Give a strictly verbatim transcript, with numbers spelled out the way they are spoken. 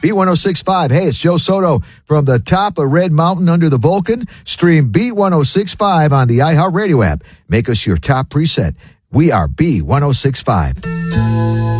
B one oh six point five. Hey, it's Joe Soto from the top of Red Mountain under the Vulcan. Stream B one oh six point five on the iHeartRadio app. Make us your top preset. We are B one oh six point five.